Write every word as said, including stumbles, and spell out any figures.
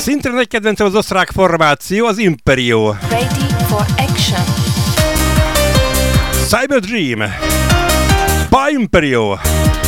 Szintén egy kedvencem az osztrák formáció, az Imperio. Ready for action. Cyber Dream. By Imperio.